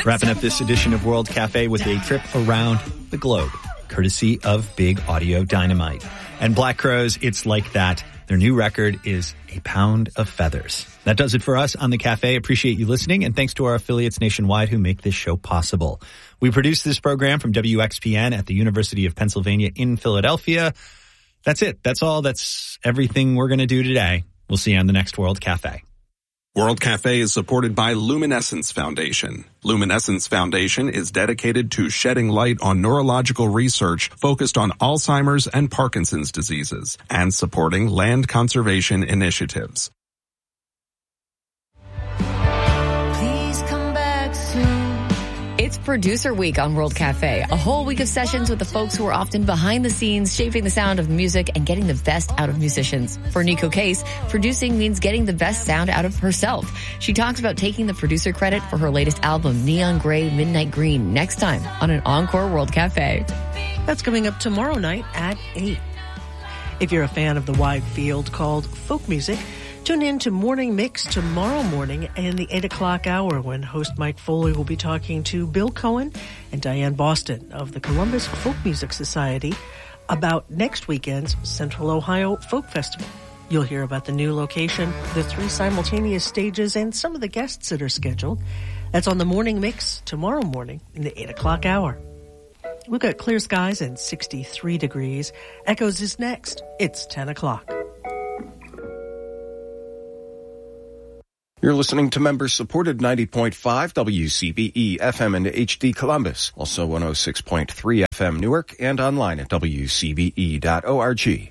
Wrapping up this edition of World Cafe with a trip around the globe, courtesy of Big Audio Dynamite. And Black Crowes, It's Like That. Their new record is A Pound of Feathers. That does it for us on the Cafe. Appreciate you listening, and thanks to our affiliates nationwide who make this show possible. We produce this program from WXPN at the University of Pennsylvania in Philadelphia. That's it. That's all. That's everything we're going to do today. We'll see you on the next World Cafe. World Cafe is supported by Luminescence Foundation. Luminescence Foundation is dedicated to shedding light on neurological research focused on Alzheimer's and Parkinson's diseases and supporting land conservation initiatives. Please come back soon. It's Producer Week on World Cafe, a whole week of sessions with the folks who are often behind the scenes, shaping the sound of music and getting the best out of musicians. For Nico Case, producing means getting the best sound out of herself. She talks about taking the producer credit for her latest album, Neon Gray, Midnight Green, next time on an Encore World Cafe. That's coming up tomorrow night at 8. If you're a fan of the wide field called folk music, tune in to Morning Mix tomorrow morning in the 8 o'clock hour when host Mike Foley will be talking to Bill Cohen and Diane Boston of the Columbus Folk Music Society about next weekend's Central Ohio Folk Festival. You'll hear about the new location, the 3 simultaneous stages, and some of the guests that are scheduled. That's on the Morning Mix tomorrow morning in the 8 o'clock hour. We've got clear skies and 63 degrees. Echoes is next. It's 10 o'clock. You're listening to member-supported 90.5 WCBE FM and HD Columbus, also 106.3 FM Newark, and online at WCBE.org.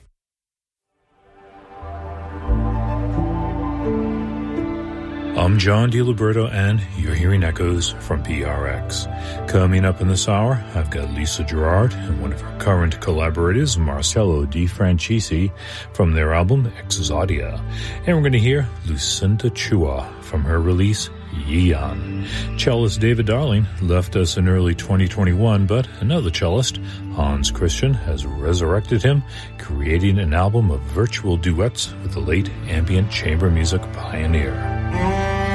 I'm John DiLiberto, and you're hearing Echoes from PRX. Coming up in this hour, I've got Lisa Gerard and one of her current collaborators, Marcello Di Francisci, from their album Exodia. And we're going to hear Lucinda Chua from her release Yeon. Cellist David Darling left us in early 2021, but another cellist, Hans Christian, has resurrected him, creating an album of virtual duets with the late ambient chamber music pioneer.